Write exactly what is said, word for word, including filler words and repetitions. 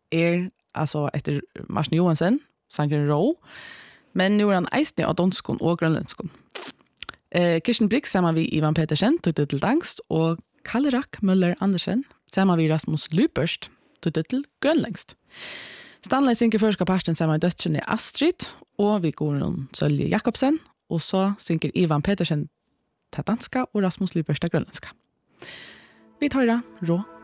er alltså efter Martin Johansen, sangren Rå, men nu er han eisne av danskon og grønlandskon. Eh, Kirsten Brix sammen vi Ivan Petersen, tog til Dangst, og Kalle Rack Møller Andersen, sammen vi Rasmus Lyperst, tog til grønlandst. Stanley synker første parten sammen med døtrene Astrid, og vi går noen Sølje Jakobsen, og så synker Ivan Petersen til danska og Rasmus Lyperst til grønlandska. Vi tar det, Rå.